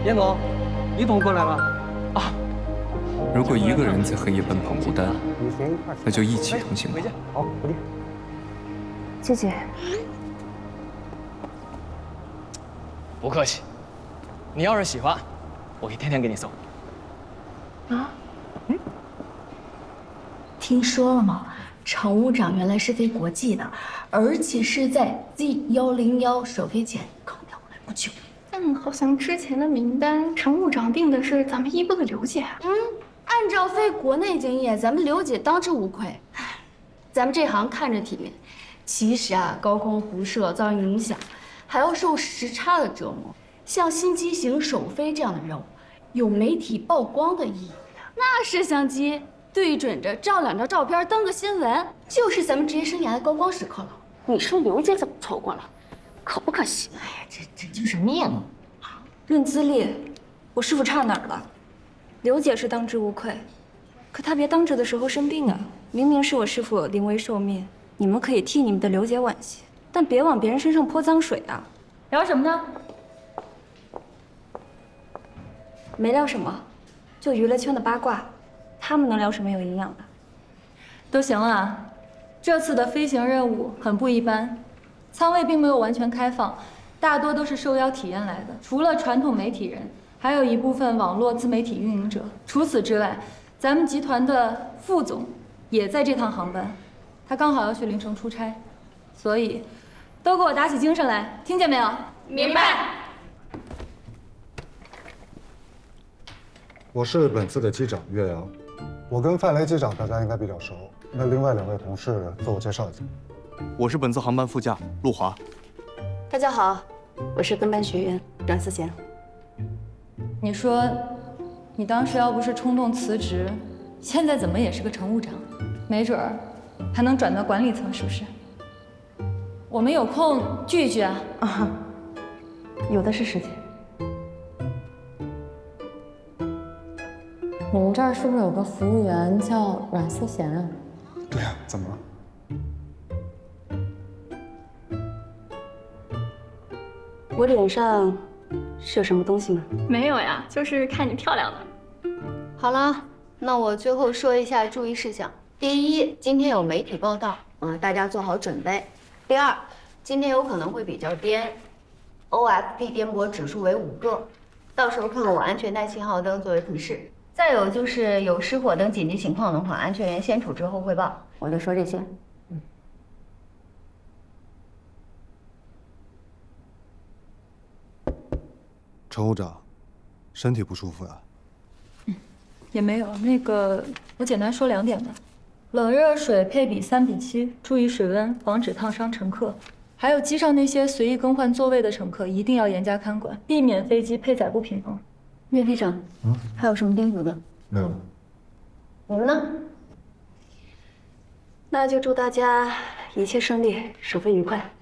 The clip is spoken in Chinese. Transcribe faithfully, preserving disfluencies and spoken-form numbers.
严总，李总过来了。啊， 如果一个人在黑夜奔跑孤单，那就一起同行吧。 好，回去。 谢谢。 不客气。你要是喜欢，我可以天天给你送。 啊？嗯？听说了吗？乘务长原来是飞国际的，而且是在 Z 一零一首飞前刚调过来不久。 但好像之前的名单，乘务长定的是咱们一部的刘姐。 嗯，按照飞国内经验，咱们刘姐当之无愧。咱们这行看着体面，其实啊，高空辐射造成影响，还要受时差的折磨。像新机型首飞这样的任务，有媒体曝光的意义。那摄像机对准着照两张照片，登个新闻，就是咱们职业生涯的高光时刻了。 你说刘姐怎么错过了？可不可惜？ 哎呀，这这就是命啊！ 论资历，我师傅差哪儿了？刘姐是当之无愧，可她别当着的时候生病啊！明明是我师傅临危受命，你们可以替你们的刘姐惋惜，但别往别人身上泼脏水啊！ 聊什么呢？ 没聊什么，就娱乐圈的八卦，他们能聊什么有营养的？ 都行了。这次的飞行任务很不一般，舱位并没有完全开放，大多都是受邀体验来的。除了传统媒体人，还有一部分网络自媒体运营者。除此之外，咱们集团的副总也在这趟航班，他刚好要去临城出差，所以都给我打起精神来，听见没有？ 明白。 我是本次的机长岳阳，我跟范雷机长大家应该比较熟，那另外两位同事自我介绍一下。 我是本次航班副驾陆华。 大家好，我是跟班学员阮思贤。 你说，你当时要不是冲动辞职，现在怎么也是个乘务长，没准儿还能转到管理层，是不是？我们有空聚一聚啊！ 啊，有的是时间。 你们这儿是不是有个服务员叫阮思贤啊？ 对呀、啊，怎么了？ 我脸上是有什么东西吗？ 没有呀，就是看你漂亮的。 好了，那我最后说一下注意事项。第一，今天有媒体报道，嗯，大家做好准备。第二，今天有可能会比较颠 ，O F P 颠簸指数为五个，到时候看我安全带信号灯作为提示。再有就是有失火等紧急情况的话，安全员先处置后汇报。我就说这些。嗯。 乘务长，身体不舒服啊？ 嗯，也没有。那个，我简单说两点吧。冷热水配比三比七，注意水温，防止烫伤乘客。还有机上那些随意更换座位的乘客，一定要严加看管，避免飞机配载不平衡。 岳飞长，嗯，还有什么叮嘱的？ 没有。 你们呢？ 那就祝大家一切顺利，首飞愉快。